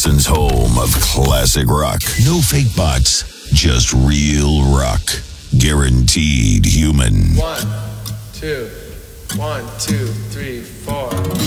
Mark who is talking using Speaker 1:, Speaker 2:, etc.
Speaker 1: Boston's home of classic rock. No fake bots, just real rock. Guaranteed human.
Speaker 2: 1, 2, 1, 2, 3, 4.